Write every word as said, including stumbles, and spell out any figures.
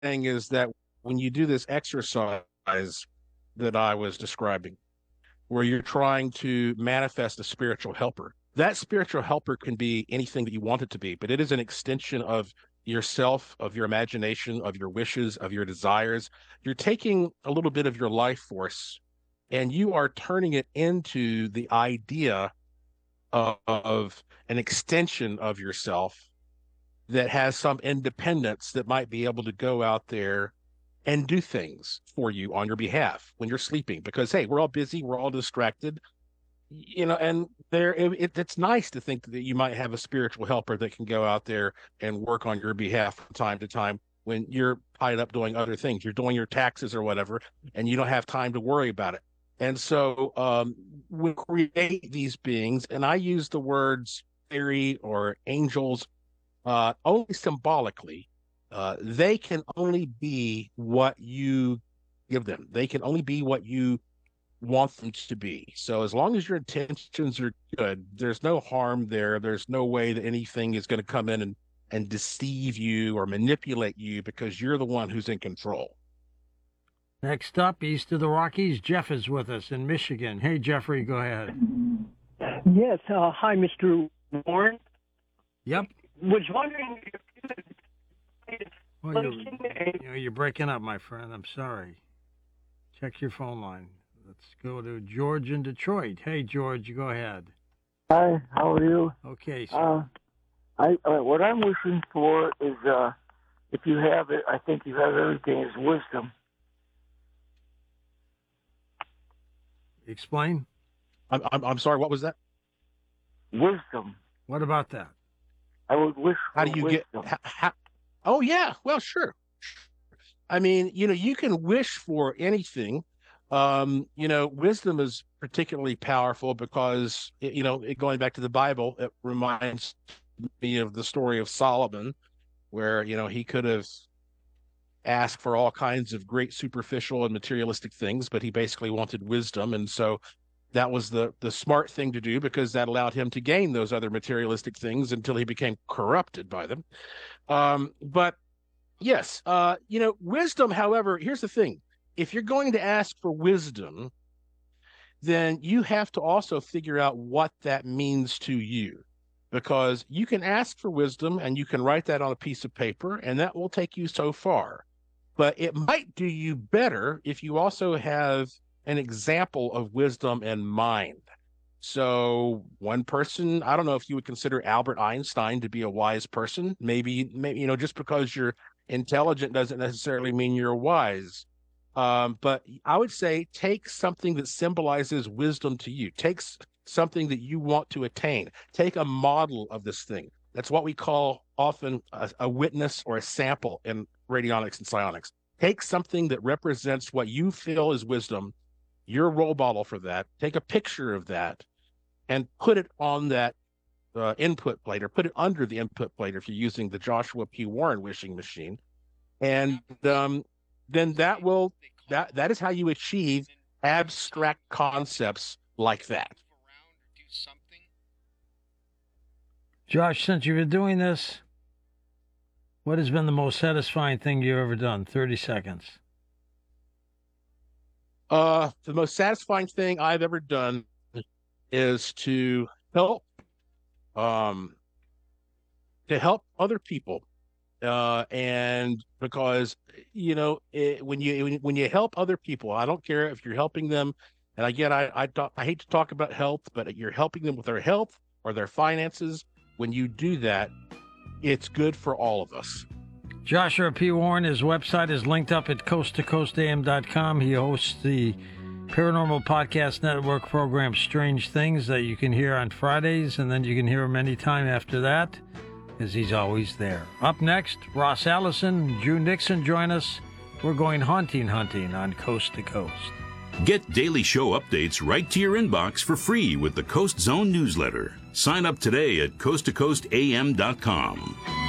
saying is that when you do this exercise that I was describing, where you're trying to manifest a spiritual helper, that spiritual helper can be anything that you want it to be, but it is an extension of yourself, of your imagination, of your wishes, of your desires. You're taking a little bit of your life force and you are turning it into the idea of, of an extension of yourself that has some independence that might be able to go out there and do things for you on your behalf when you're sleeping. Because, hey, we're all busy, we're all distracted, you know, and there it, it, it's nice to think that you might have a spiritual helper that can go out there and work on your behalf from time to time when you're tied up doing other things. You're doing your taxes or whatever, and you don't have time to worry about it. And so um, we create these beings, and I use the words fairy or angels uh, only symbolically. Uh, they can only be what you give them. They can only be what you want them to be. So as long as your intentions are good, there's no harm there. There's no way that anything is going to come in and, and deceive you or manipulate you because you're the one who's in control. Next up, east of the Rockies, Jeff is with us in Michigan. Hey, Jeffrey, go ahead. Yes. Uh, hi, Mister Warren. Yep. Was wondering if you could... Well, you're, you know, you're breaking up, my friend. I'm sorry. Check your phone line. Let's go to George in Detroit. Hey, George, go ahead. Hi, how are you? Okay, sir. Uh, I uh, what I'm wishing for is, uh, if you have it, I think you have everything, is wisdom. Explain. I'm, I'm I'm sorry. What was that? Wisdom. What about that? I would wish for How do you wisdom. get? How, how, oh yeah. Well, sure. I mean, you know, you can wish for anything. Um, you know, wisdom is particularly powerful because, you know, it, going back to the Bible, it reminds me of the story of Solomon, where, you know, he could have asked for all kinds of great superficial and materialistic things, but he basically wanted wisdom. And so that was the the smart thing to do because that allowed him to gain those other materialistic things until he became corrupted by them. Um, but yes, uh, you know, wisdom, however, here's the thing. If you're going to ask for wisdom, then you have to also figure out what that means to you, because you can ask for wisdom and you can write that on a piece of paper and that will take you so far. But it might do you better if you also have an example of wisdom in mind. So one person, I don't know if you would consider Albert Einstein to be a wise person. Maybe, maybe, you know, just because you're intelligent doesn't necessarily mean you're wise. Um, but I would say take something that symbolizes wisdom to you. Take something that you want to attain. Take a model of this thing. That's what we call often a, a witness or a sample in radionics and psionics. Take something that represents what you feel is wisdom, your role model for that. Take a picture of that and put it on that uh, input plate, or put it under the input plate if you're using the Joshua P. Warren wishing machine. And um, then that will, that that is how you achieve abstract concepts like that. Josh, since you've been doing this, what has been the most satisfying thing you've ever done? thirty seconds. Uh, the most satisfying thing I've ever done is to help, um, to help other people. Uh, and because, you know, it, when you, when you help other people, I don't care if you're helping them. And again, I, I, talk, I hate to talk about health, but you're helping them with their health or their finances. When you do that, it's good for all of us. Joshua P. Warren, his website is linked up at coast to coast a m dot com. He hosts the Paranormal Podcast Network program Strange Things that you can hear on Fridays, and then you can hear him anytime after that, because he's always there. Up next, Ross Allison, Drew Nixon join us. We're going haunting hunting on Coast to Coast. Get daily show updates right to your inbox for free with the Coast Zone newsletter. Sign up today at coast to coast a m dot com.